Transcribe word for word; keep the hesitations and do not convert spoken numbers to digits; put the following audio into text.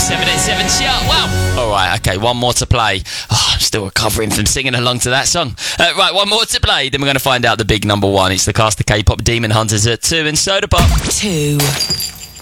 seven eight seven chart. Wow. All right, okay, one more to play. Oh, I'm still recovering from singing along to that song. Uh, right, one more to play. Then we're going to find out the big number one. It's the cast of K-pop Demon Hunters at two and Soda Pop. Two.